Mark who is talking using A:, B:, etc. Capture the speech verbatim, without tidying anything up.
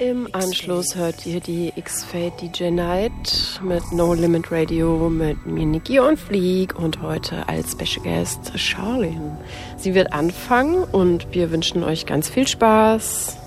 A: Im Anschluss hört ihr die X-Fade D J Night mit No Limit Radio mit mir, Niki und Flieg und heute als Special Guest Charlene. Sie wird anfangen und wir wünschen euch ganz viel Spaß.